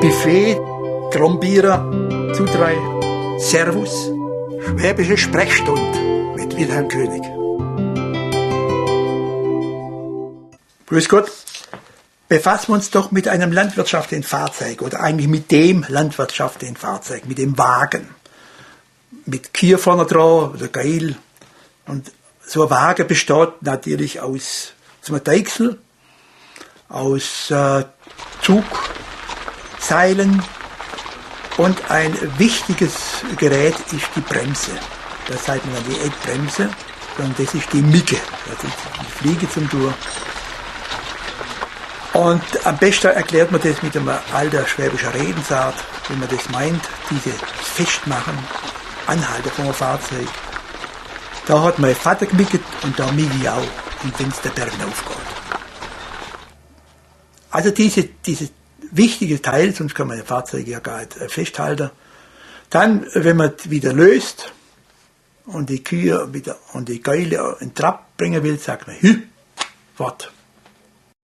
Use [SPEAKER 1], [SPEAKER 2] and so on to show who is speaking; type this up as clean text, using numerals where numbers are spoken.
[SPEAKER 1] Buffet, Trombierer, Zutrei, Servus, Schwäbische Sprechstunde mit Wilhelm König. Grüß Gott. Befassen wir uns doch mit einem landwirtschaftlichen Fahrzeug oder eigentlich mit dem landwirtschaftlichen Fahrzeug, mit dem Wagen. Mit Kier vorne dran oder Geil. Und so ein Wagen besteht natürlich aus einem Deichsel, aus Zugseilen und ein wichtiges Gerät ist die Bremse. Das sagt man die Eckbremse, sondern das ist die Micke, das ist die Fliege zum Durch. Und am besten erklärt man das mit einem alten schwäbischen Redensart, wenn man das meint, dieses Festmachen, Anhalten von einem Fahrzeug. Da hat mein Vater gemickt und da mick ich auch, und wenn es der Berg aufgeht. Also dieses wichtige Teil, sonst kann man ein Fahrzeug ja gar nicht festhalten. Dann, wenn man wieder löst und die Kühe wieder und die Geile in Trab bringen will, sagt man, hü, wart.